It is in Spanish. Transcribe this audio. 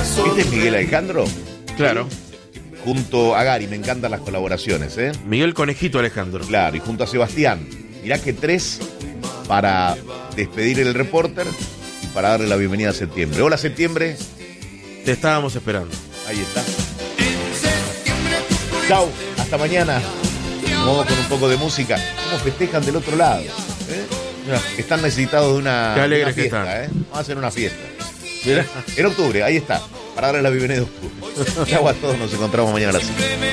¿Viste Miguel Alejandro? Claro. Junto a Gary, me encantan las colaboraciones, ¿eh? Miguel Conejito Alejandro. Claro, y junto a Sebastián. Mirá que 3 para despedir el reporter y para darle la bienvenida a septiembre. Hola, septiembre. Te estábamos esperando. Ahí está. Chau, hasta mañana. Vamos con un poco de música. ¿Cómo festejan del otro lado? Están necesitados de una, Qué alegres de una que fiesta, están. Vamos a hacer una fiesta. Mirá. En octubre, ahí está. Para darle la bienvenida a octubre. Chau a todos, nos encontramos mañana a las 5.